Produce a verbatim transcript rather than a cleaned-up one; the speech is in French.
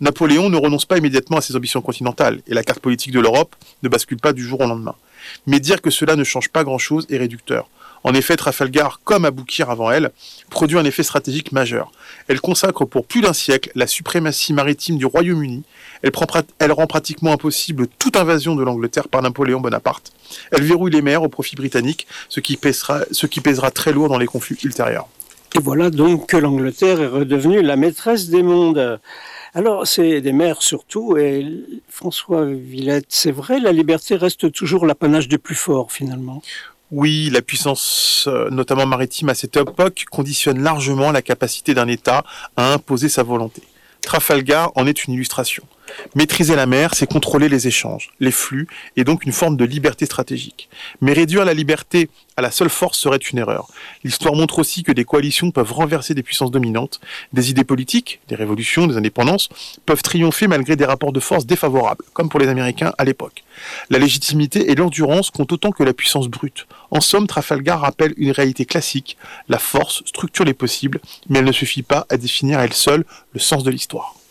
Napoléon ne renonce pas immédiatement à ses ambitions continentales, et la carte politique de l'Europe ne bascule pas du jour au lendemain. Mais dire que cela ne change pas grand-chose est réducteur. En effet, Trafalgar, comme Aboukir avant elle, produit un effet stratégique majeur. Elle consacre pour plus d'un siècle la suprématie maritime du Royaume-Uni. Elle, prend, elle rend pratiquement impossible toute invasion de l'Angleterre par Napoléon Bonaparte. Elle verrouille les mers au profit britannique, ce qui pèsera, ce qui pèsera très lourd dans les conflits ultérieurs. Et voilà donc que l'Angleterre est redevenue la maîtresse des mondes. Alors, c'est des mers surtout, et François Villette, c'est vrai, la liberté reste toujours l'apanage des plus forts finalement. Oui, la puissance, notamment maritime à cette époque, conditionne largement la capacité d'un État à imposer sa volonté. Trafalgar en est une illustration. Maîtriser la mer, c'est contrôler les échanges, les flux, et donc une forme de liberté stratégique. Mais réduire la liberté à la seule force serait une erreur. L'histoire montre aussi que des coalitions peuvent renverser des puissances dominantes, des idées politiques, des révolutions, des indépendances, peuvent triompher malgré des rapports de force défavorables, comme pour les Américains à l'époque. La légitimité et l'endurance comptent autant que la puissance brute. En somme, Trafalgar rappelle une réalité classique, la force structure les possibles, mais elle ne suffit pas à définir à elle seule le sens de l'histoire.